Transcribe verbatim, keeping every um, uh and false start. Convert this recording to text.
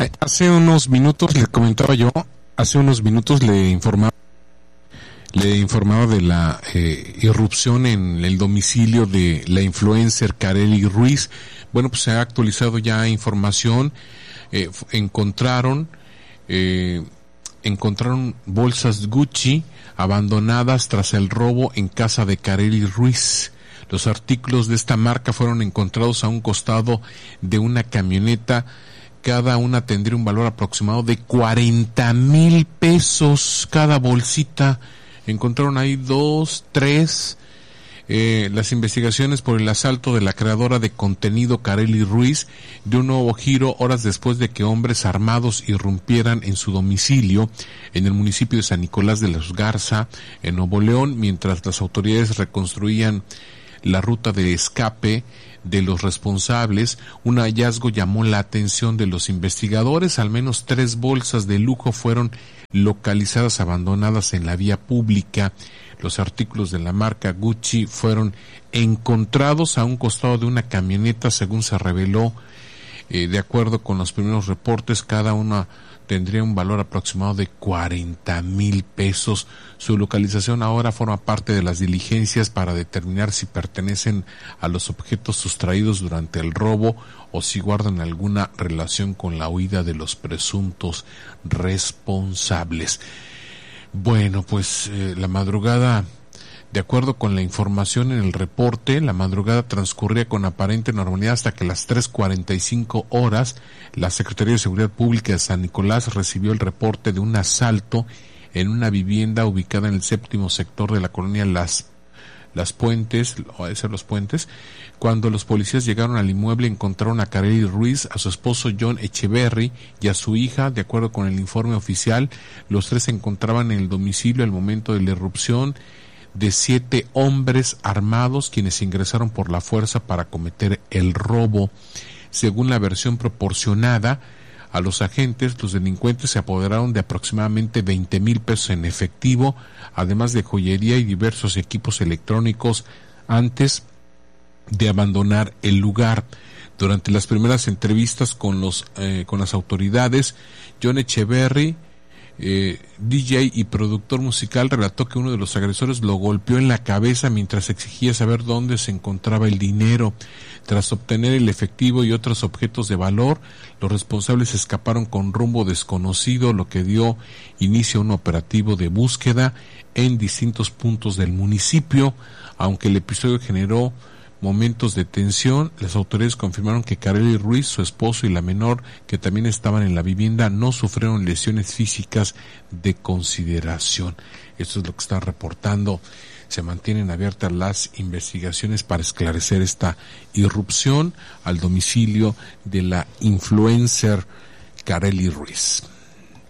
Hace unos minutos le comentaba yo, hace unos minutos le informaba, le informaba de la eh, irrupción en el domicilio de la influencer Karely Ruiz. Bueno, pues se ha actualizado ya información, eh, encontraron, eh, encontraron bolsas Gucci abandonadas tras el robo en casa de Karely Ruiz. Los artículos de esta marca fueron encontrados a un costado de una camioneta. Cada una tendría un valor aproximado de cuarenta mil pesos cada bolsita. Encontraron ahí dos, tres. Eh, las investigaciones por el asalto de la creadora de contenido Karely Ruiz de un nuevo giro horas después de que hombres armados irrumpieran en su domicilio en el municipio de San Nicolás de los Garza, en Nuevo León, mientras las autoridades reconstruían la ruta de escape de los responsables. Un hallazgo llamó la atención de los investigadores. Al menos tres bolsas de lujo fueron localizadas abandonadas en la vía pública. Los artículos de la marca Gucci fueron encontrados a un costado de una camioneta, según se reveló. Eh, de acuerdo con los primeros reportes, cada una tendría un valor aproximado de cuarenta mil pesos. Su localización ahora forma parte de las diligencias para determinar si pertenecen a los objetos sustraídos durante el robo o si guardan alguna relación con la huida de los presuntos responsables. Bueno, pues eh, la madrugada, de acuerdo con la información en el reporte, la madrugada transcurría con aparente normalidad hasta que a las tres cuarenta y cinco horas la Secretaría de Seguridad Pública de San Nicolás recibió el reporte de un asalto en una vivienda ubicada en el séptimo sector de la colonia Las Las Puentes, o debe ser Los Puentes. Cuando los policías llegaron al inmueble, encontraron a Karely Ruiz, a su esposo John Echeverry y a su hija. De acuerdo con el informe oficial, los tres se encontraban en el domicilio al momento de la irrupción de siete hombres armados, quienes ingresaron por la fuerza para cometer el robo. Según la versión proporcionada a los agentes, los delincuentes se apoderaron de aproximadamente veinte mil pesos en efectivo, además de joyería y diversos equipos electrónicos, antes de abandonar el lugar. Durante las primeras entrevistas con los eh, con las autoridades, John Echeverry, Eh, D J y productor musical, relató que uno de los agresores lo golpeó en la cabeza mientras exigía saber dónde se encontraba el dinero. Tras obtener el efectivo y otros objetos de valor, los responsables escaparon con rumbo desconocido, lo que dio inicio a un operativo de búsqueda en distintos puntos del municipio. Aunque el episodio generó momentos de tensión, las autoridades confirmaron que Karely Ruiz, su esposo y la menor, que también estaban en la vivienda, no sufrieron lesiones físicas de consideración. Esto es lo que está reportando. Se mantienen abiertas las investigaciones para esclarecer esta irrupción al domicilio de la influencer Karely Ruiz.